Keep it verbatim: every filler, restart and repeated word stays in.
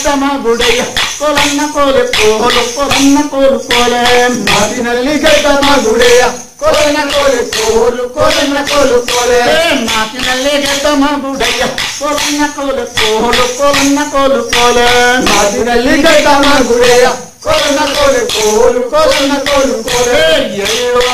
ಗೆದ್ದಮ ಗುಡೆಯ ಕೊಲನ್ನ ಕೋಲೆ ಕೋಲು ಕೊಲನ್ನ ಕೋಲು ಕೋಲೆ ಮಾತಿನಲ್ಲಿ ಗೆದ್ದಮ ಗುಡೆಯ ಕೊಲನ್ನ ಕೋಲೆ ಕೋಲು ಕೊಲನ್ನ ಕೋಲು ಕೋಲೆ ಮಾತಿನಲ್ಲಿ ಗೆದ್ದಮ ಗುಡೆಯ ಕೊಲನ್ನ ಕೋಲೆ ಕೋಲು ಕೊಲನ್ನ ಕೋಲು ಕೋಲೆ ಮಾತಿನಲ್ಲಿ ಗೆದ್ದಮ ಗುಡೆಯ ಕೊಲನ್ನ ಕೋಲೆ ಕೋಲು ಕೊಲನ್ನ ಕೋಲು ಕೋಲೆ ಏಳುವ